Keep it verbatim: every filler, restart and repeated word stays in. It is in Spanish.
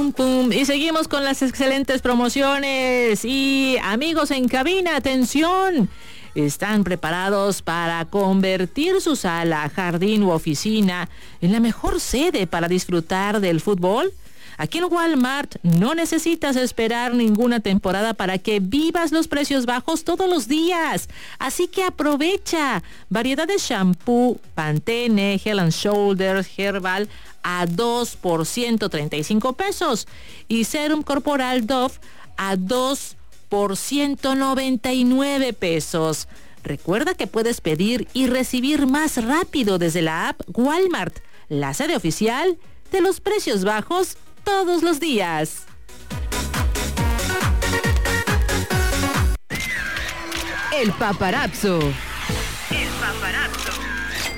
Pum, pum. Y seguimos con las excelentes promociones. Y amigos en cabina, atención. ¿Están preparados para convertir su sala, jardín u oficina en la mejor sede para disfrutar del fútbol? Aquí en Walmart no necesitas esperar ninguna temporada para que vivas los precios bajos todos los días. Así que aprovecha. Variedad de shampoo, Pantene, Head and Shoulders, Herbal a dos por ciento treinta y cinco pesos. Y Serum Corporal Dove a dos por ciento noventa y nueve pesos. Recuerda que puedes pedir y recibir más rápido desde la app Walmart, la sede oficial de los precios bajos todos los días. El paparazzo.